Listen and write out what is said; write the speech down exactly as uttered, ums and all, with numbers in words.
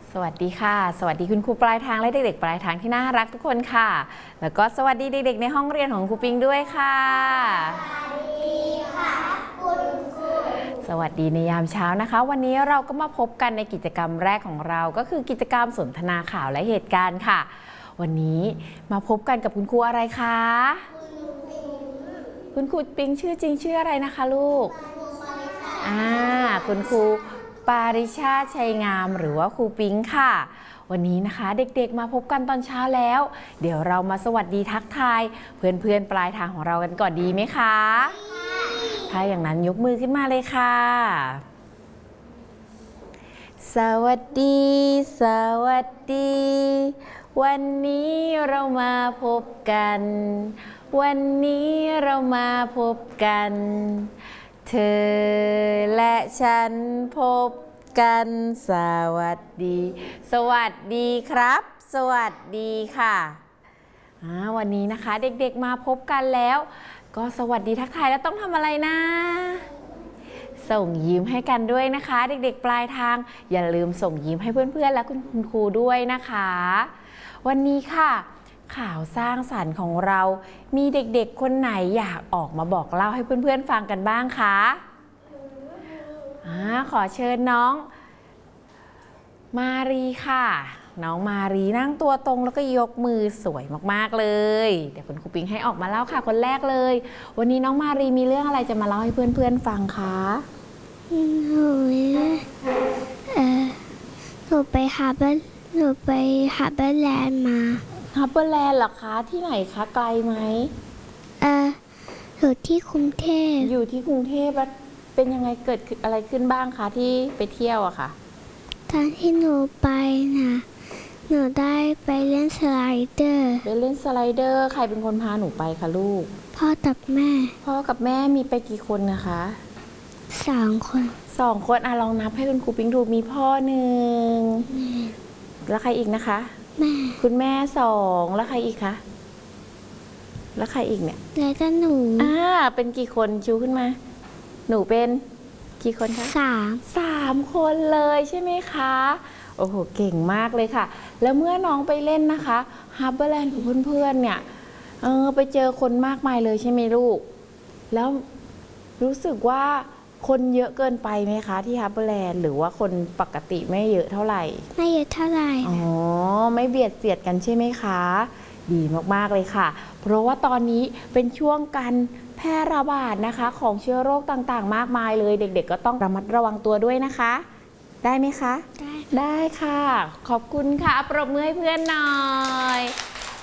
สวัสดีค่ะสวัสดีคุณครูปลายทางและเด็กๆปลายทางที่น่ารักทุกคนค่ะแล้วก็สวัสดีเด็กๆในห้องเรียนของครูปิงด้วยค่ะสวัสดีค่ะคุณครูสวัสดีในยามเช้านะคะวันนี้เราก็มาพบกันในกิจกรรมแรกของเราก็คือกิจกรรมสนทนาข่าวและเหตุการณ์ค่ะวันนี้มาพบกันกับคุณครูอะไรคะคุณครูปิงชื่อจริงชื่ออะไรนะคะลูกอ่าคุณครูปาริชาติชัยงามหรือว่าครูปิงค่ะวันนี้นะคะเด็กๆมาพบกันตอนเช้าแล้วเดี๋ยวเรามาสวัสดีทักทายเพื่อนๆปลายทางของเรากันก่อนดีไหมคะถ้าอย่างนั้นยกมือขึ้นมาเลยค่ะสวัสดีสวัสดีวันนี้เรามาพบกันวันนี้เรามาพบกันเธอและฉันพบกันสวัสดีสวัสดีครับสวัสดีค่ะวันนี้นะคะเด็กๆมาพบกันแล้วก็สวัสดีทักทายแล้วต้องทำอะไรนะส่งยิ้มให้กันด้วยนะคะเด็กๆปลายทางอย่าลืมส่งยิ้มให้เพื่อนๆและคุณครูด้วยนะคะวันนี้ค่ะข่าวสร้างสรรค์ของเรามีเด็กๆคนไหนอยากออกมาบอกเล่าให้เพื่อนๆฟังกันบ้างคะขอเชิญน้องมารีค่ะน้องมารีนั่งตัวตรงแล้วก็ยกมือสวยมากๆเลยเดี๋ยวคุณครูปิงให้ออกมาเล่าค่ะคนแรกเลยวันนี้น้องมารีมีเรื่องอะไรจะมาเล่าให้เพื่อนๆฟังคะหนูเออหนูไปฮาร์เบอร์หนูไปฮาร์เบอร์แลนด์มาฮาร์เบอร์แลนด์เหรอคะที่ไหนคะไกลไหมเอออยู่ที่กรุงเทพอยู่ที่กรุงเทพแล้วเป็นยังไงเกิดอะไรขึ้นบ้างคะที่ไปเที่ยวอะค่ะตอนที่หนูไปนะหนูได้ไปเล่นสไลเดอร์ไปเล่นสไลเดอร์ใครเป็นคนพาหนูไปคะลูกพ่อกับแม่พ่อกับแม่มีไปกี่คนนะคะสองคนสองคนอ่ะลองนับให้คุณครูปิงดูมีพ่อหนึ่งแล้วใครอีกนะคะแม่คุณแม่สองแล้วใครอีกคะแล้วใครอีกเนี่ยแล้วก็หนูอ่าเป็นกี่คนชูขึ้นมาหนูเป็นกี่คนคะสามสามคนเลยใช่ไหมคะโอ้โหเก่งมากเลยค่ะแล้วเมื่อน้องไปเล่นนะคะฮาร์เบอร์แลนด์กับเพื่อนๆเนี่ยเออไปเจอคนมากมายเลยใช่ไหมลูกแล้วรู้สึกว่าคนเยอะเกินไปไหมคะที่ฮาร์เบอร์แลนด์หรือว่าคนปกติไม่เยอะเท่าไหร่ไม่เยอะเท่าไหร่อ๋อไม่เบียดเสียดกันใช่ไหมคะดีมากๆเลยค่ะเพราะว่าตอนนี้เป็นช่วงการแพร่ระบาดนะคะของเชื้อโรคต่างๆมากมายเลยเด็กๆก็ต้องระมัดระวังตัวด้วยนะคะได้ไหมคะได้ได้ค่ะขอบคุณค่ะปรบมือให้เพื่อนหน่อย